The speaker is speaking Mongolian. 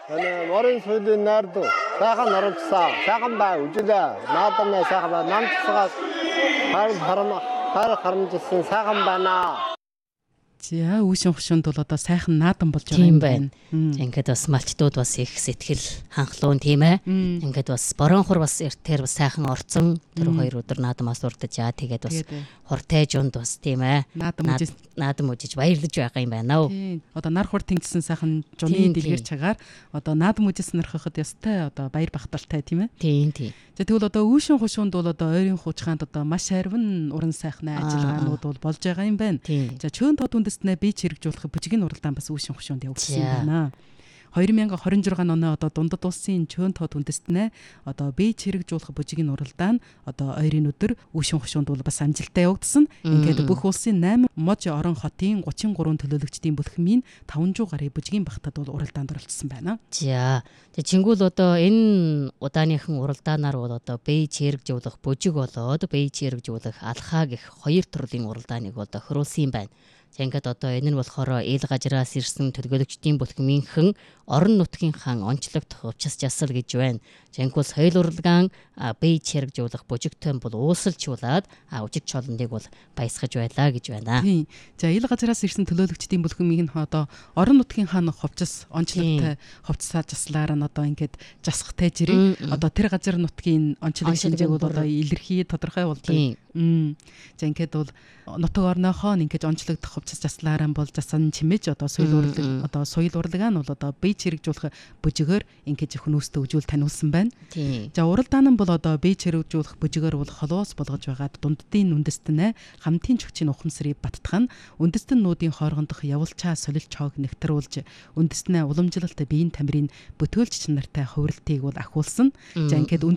머리 소리 날도 사간 어렵사 사간 봐 우주다 나도 사간 봐 남자가 바로 가름짓은 사간 봐나 За үүшин хушуунд бол одоо сайхан наадан болж байгаа юм байна. Ингээд бас малчдууд бас их сэтгэл ханхлуун тийм ээ. Ингээд бас боронхор бас эртээр бас сайхан орцсон тэр 2 өдөр наадамаас урдаж яа тэгээд бас хуртайжунд бас тийм ээ. Наадам үжиж баярлаж байгаа юм байна уу. Одоо нар хур тэнгисэн сайхан жуны дэлгэр чагаар одоо наадам үжис нархахад ястай одоо баяр багталтай тийм ээ. Тийм. За тэгвэл одоо үүшин хушуунд бол одоо ойрын хуучгаанд одоо маш харвин уран сайхны ажиллагаанууд бол болж байгаа юм байна. За чөөн тод үндэстнээ бие хэрэгжүүлэх бүжгийн уралдаан бас үүшин хушуунд явагдсан юм байна. 2026 оны одоо дундад улсын чөөн тод үндэстнээ одоо бие хэрэгжүүлэх бүжгийн уралдаан одоо ойрын өдөр үүшин хушуунд бол бас амжилттай явагдсан. Ингээд бүх улсын 8 мож орон хотын 33 төлөөлөгчдийн бүлхмийн 500 гаруй бүжгийн багтад бол уралдаанд оролцсон байна. За чингүүл одоо энэ удааныхан уралдаанаар бол одоо бие хэрэгжүүлэх бүжиг болоод бие хэрэгжүүлэх алхаа гэх 2 төрлийн уралдааныг бол тохируулсан юм байна. Ингээд одоо энэ нь болохоор ил гажраас ирсэн төлөөлөгчдийн бүлхмийнхэн орон нутгийн хаан онцлогдох хувцас жасал гэж байна. Жинхэнэ соёл урлагаан бие хэрэгжүүлэх бүжигтэй бол уусалжуулаад үжиг чолондыг бол баясгаж байлаа гэж байна. Тийм. За ил гажраас ирсэн төлөөлөгчдийн бүлхмийнх нь одоо орон нутгийн хаан хувцас онцлогтой хувцасаа заслаар нь одоо ингээд засахтай жирэг одоо тэр газар нутгийн онцлог шинжээг бол одоо илэрхий тодорхой болдог. За ингээд бол нутаг орнохоо ингээд онцлогдох хувцас заслаараа бол засан чимэж одоо соёл урлагаан нь бол одоо бие хэрэгжүүлэх бүжигээр ингээд хүмүүстээ үжүүл таниулсан байна. За уралдаан нь бол одоо бие хэрэгжүүлэх бүжигээр бол холоос болгож байгаад дунддын үндэстнээ хамтын чөгчийн ухамсарыг баттгах нь үндэстнүүдийн хоорондох явуулчаа солилч хоог нэгтрүүлж үндэстнээ уламжлалт биеийн тамирын бүтөөлч чанартай хувирлтыг бол ахиулсан. За ингээд